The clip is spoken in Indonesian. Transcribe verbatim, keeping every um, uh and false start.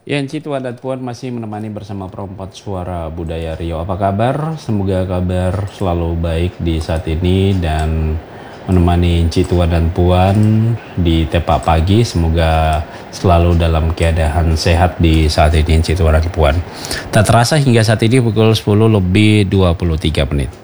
Ya, Encik Tua dan Puan masih menemani bersama Perempat Suara Budaya Riau. Apa kabar? Semoga kabar selalu baik di saat ini dan menemani Encik Tua dan Puan di tepak pagi. Semoga selalu dalam keadaan sehat di saat ini Encik Tua dan Puan. Tak terasa hingga saat ini pukul sepuluh lebih dua puluh tiga menit.